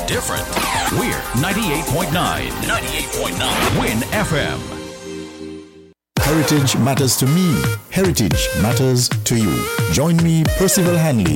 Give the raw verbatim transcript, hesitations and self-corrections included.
different. We're ninety-eight point nine. ninety-eight point nine. Win F M. Heritage matters to me. Heritage matters to you. Join me, Percival Hanley,